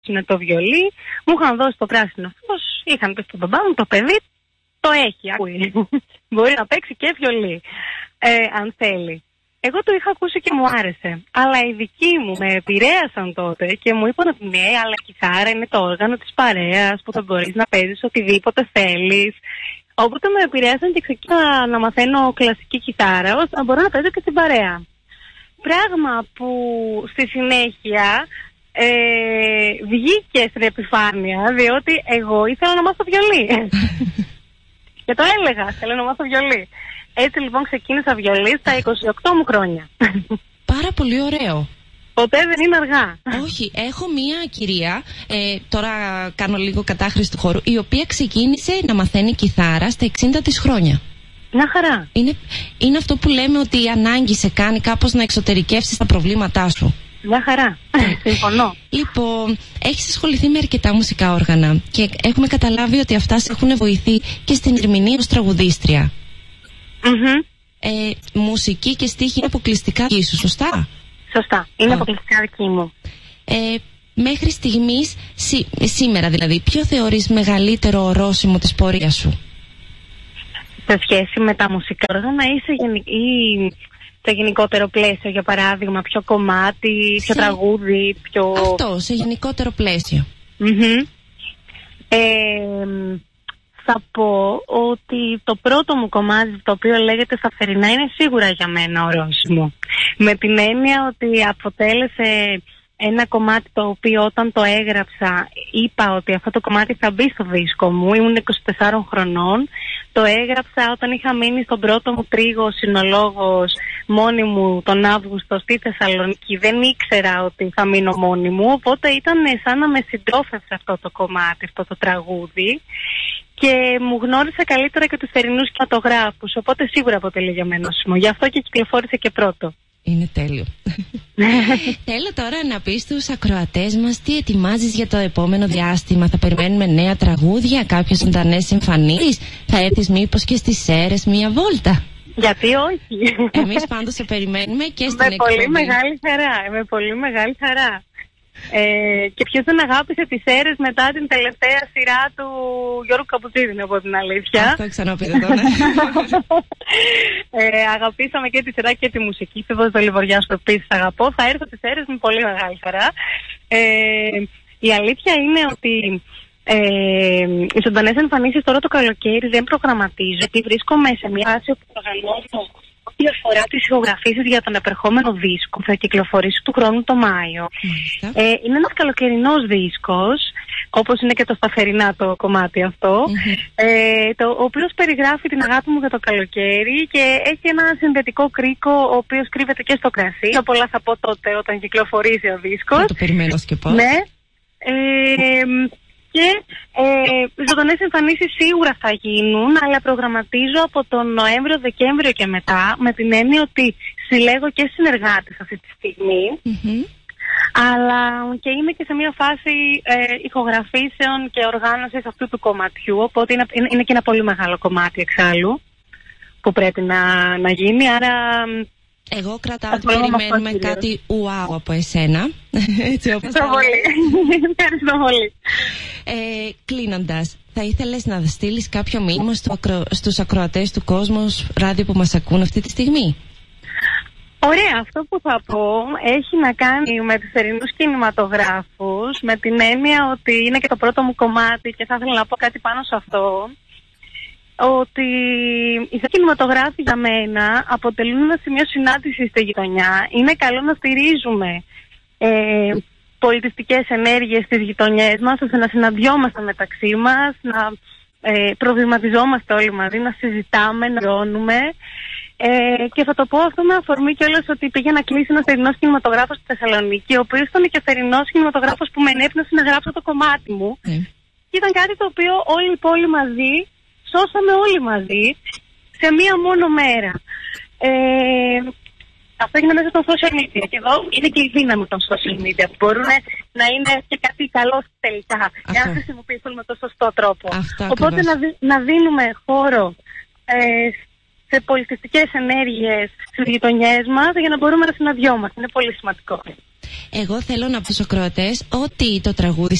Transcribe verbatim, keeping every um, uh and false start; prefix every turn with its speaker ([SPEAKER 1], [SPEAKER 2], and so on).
[SPEAKER 1] είναι το βιολί, μου είχαν δώσει το πράσινο φως, είχαν πει στον μπαμπά μου, το παιδί το έχει, ακούει. Μπορεί να παίξει και βιολί, ε, αν θέλει. Εγώ το είχα ακούσει και μου άρεσε. Αλλά οι δικοί μου με επηρέασαν τότε και μου είπαν ότι ναι, αλλά η κιθάρα είναι το όργανο της παρέας που θα μπορείς να παίζεις οτιδήποτε θέλεις. Οπότε με επηρέασαν και ξεκίνησα να μαθαίνω κλασική κιθάρα ώστε να μπορώ να παίζω και στην παρέα. Πράγμα που στη συνέχεια ε, βγήκε στην επιφάνεια, διότι εγώ ήθελα να μάθω βιολί. Και το έλεγα, θέλω να μάθω βιολί. Έτσι λοιπόν ξεκίνησα βιολί στα είκοσι οκτώ μου χρόνια.
[SPEAKER 2] Πάρα πολύ ωραίο.
[SPEAKER 1] Ποτέ δεν είναι αργά.
[SPEAKER 2] Όχι, έχω μία κυρία, ε, τώρα κάνω λίγο κατάχρηση του χώρου, η οποία ξεκίνησε να μαθαίνει κιθάρα στα εξήντα της χρόνια.
[SPEAKER 1] Μια χαρά.
[SPEAKER 2] Είναι, είναι αυτό που λέμε ότι η ανάγκη σε κάνει κάπως να εξωτερικεύσεις τα προβλήματά σου.
[SPEAKER 1] Μια χαρά. Συμφωνώ.
[SPEAKER 2] Λοιπόν, έχεις ασχοληθεί με αρκετά μουσικά όργανα και έχουμε καταλάβει ότι αυτά σε έχουν βοηθεί και στην ερμηνεία ως τραγουδίστρια.
[SPEAKER 1] Mm-hmm.
[SPEAKER 2] Ε, μουσική και στίχη είναι αποκλειστικά δική σου, σωστά?
[SPEAKER 1] Σωστά, είναι αποκλειστικά δική μου.
[SPEAKER 2] Ε, μέχρι στιγμής, σή, σήμερα δηλαδή, ποιο θεωρείς μεγαλύτερο ορόσημο της πορείας σου?
[SPEAKER 1] Σε σχέση με τα μουσικά όργανα ή σε, γενι... ή σε γενικότερο πλαίσιο, για παράδειγμα, πιο κομμάτι, πιο σε... τραγούδι, πιο...
[SPEAKER 2] Αυτό, σε γενικότερο πλαίσιο.
[SPEAKER 1] Mm-hmm. Ε, θα πω ότι το πρώτο μου κομμάτι, το οποίο λέγεται Σταθερινά, είναι σίγουρα για μένα ορόσημο. Με την έννοια ότι αποτέλεσε ένα κομμάτι το οποίο όταν το έγραψα είπα ότι αυτό το κομμάτι θα μπει στο δίσκο μου. Ήμουν είκοσι τεσσάρων χρονών. Το έγραψα όταν είχα μείνει στον πρώτο μου τρίγο συνολόγος μόνη μου τον Αύγουστο στη Θεσσαλονίκη. Δεν ήξερα ότι θα μείνω μόνη μου, οπότε ήταν σαν να με συντρόφευσε αυτό το κομμάτι, αυτό το τραγούδι. Και μου γνώρισε καλύτερα και τους θερινούς κινηματογράφους, οπότε σίγουρα αποτελεί για μένα ορόσημο. Γι' αυτό και κυκλοφόρησε και πρώτο. Είναι τέλειο.
[SPEAKER 2] Θέλω τώρα να πεις στους ακροατές μας τι ετοιμάζεις για το επόμενο διάστημα. Θα περιμένουμε νέα τραγούδια, κάποιες ζωντανές εμφανίσεις? Θα έρθεις μήπως και στις Σέρρες μία βόλτα?
[SPEAKER 1] Γιατί όχι.
[SPEAKER 2] Εμείς πάντως σε περιμένουμε και στην
[SPEAKER 1] εκπομπή. Με πολύ μεγάλη χαρά. Με πολύ μεγάλη χαρά. Ε, και ποιος δεν αγάπησε τις Σέρρες μετά την τελευταία σειρά του Γιώργου Καπουτσίδη, να πω την αλήθεια.
[SPEAKER 2] Αυτό ξαναπείτε τώρα.
[SPEAKER 1] ε, αγαπήσαμε και τη σειρά και τη μουσική. Φεύγω το Λιβοριάς που επίσης αγαπώ. Θα έρθω στις Σέρρες με πολύ μεγάλη χαρά. Ε, η αλήθεια είναι ότι ε, οι ζωντανές εμφανίσεις τώρα το καλοκαίρι δεν προγραμματίζω, γιατί βρίσκομαι σε μια φάση που οργανώνω ό,τι αφορά τις ηχογραφήσεις για τον επερχόμενο δίσκο που θα κυκλοφορήσει του χρόνου το Μάιο. Ε, είναι ένας καλοκαιρινός δίσκος, όπως είναι και το Σταθερινά το κομμάτι αυτό, mm-hmm. ε, το, ο οποίος περιγράφει την αγάπη μου για το καλοκαίρι και έχει ένα συνδετικό κρίκο ο οποίος κρύβεται και στο κρασί. Πιο πολλά θα πω τότε όταν κυκλοφορήσει ο δίσκος.
[SPEAKER 2] Θα το περιμένω και πώς.
[SPEAKER 1] Ναι. Ε, Και ε, ζωντανές εμφανίσεις σίγουρα θα γίνουν, αλλά προγραμματίζω από τον Νοέμβριο-Δεκέμβριο και μετά, με την έννοια ότι συλλέγω και συνεργάτες αυτή τη στιγμή, mm-hmm. αλλά και είμαι και σε μια φάση ε, ηχογραφήσεων και οργάνωσης αυτού του κομματιού, οπότε είναι, είναι, είναι και ένα πολύ μεγάλο κομμάτι εξάλλου που πρέπει να, να γίνει, άρα...
[SPEAKER 2] Εγώ κρατάω ότι περιμένουμε κάτι ουάου από εσένα. Έτσι όπως
[SPEAKER 1] Ευχαριστώ πολύ. Ευχαριστώ πολύ.
[SPEAKER 2] Ε, κλείνοντας, θα ήθελες να στείλεις κάποιο μήνυμα στο ακρο... στους ακροατές του Κόσμος Ράδιο που μας ακούν αυτή τη στιγμή?
[SPEAKER 1] Ωραία, αυτό που θα πω έχει να κάνει με τους θερινούς κινηματογράφους, με την έννοια ότι είναι και το πρώτο μου κομμάτι και θα ήθελα να πω κάτι πάνω σε αυτό. Ότι οι κινηματογράφοι για μένα αποτελούν ένα σημείο συνάντησης στη γειτονιά. Είναι καλό να στηρίζουμε ε, πολιτιστικές ενέργειες στις γειτονιές μας, ώστε να συναντιόμαστε μεταξύ μας, να ε, προβληματιζόμαστε όλοι μαζί, να συζητάμε, να βιώνουμε. Ε, και θα το πω αυτό με αφορμή κιόλας ότι πήγε να κλείσει ένας θερινός κινηματογράφος στη Θεσσαλονίκη, ο οποίος ήταν και θερινός κινηματογράφος που με ενέπνευσε να γράψω το κομμάτι μου. Mm. Και ήταν κάτι το οποίο όλοι οι πόλοι μαζί σώσαμε όλοι μαζί σε μία μόνο μέρα. Ε, αυτό έγινε μέσα των social media. Και εδώ είναι και η δύναμη των social media, που μπορούν να είναι και κάτι καλό τελικά, εάν χρησιμοποιηθούν με τον σωστό τρόπο. Αυτό Οπότε να, δι, να δίνουμε χώρο ε, σε πολιτιστικές ενέργειες στις γειτονιές μας για να μπορούμε να συναντιόμαστε. Είναι πολύ σημαντικό.
[SPEAKER 2] Εγώ θέλω να πω στους ακροατές ότι το τραγούδι